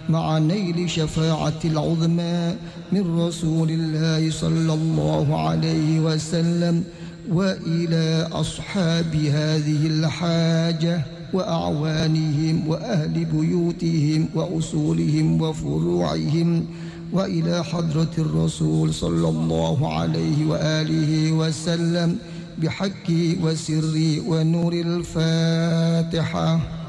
مع نيل شفاعة العظمى من رسول الله صلى الله عليه وسلم، وإلى أصحاب هذه الحاجة وأعوانهم وأهل بيوتهم وأصولهم وفروعهم، وإلى حضرة الرسول صلى الله عليه وآله وسلم بحق وسر ونور الفاتحة.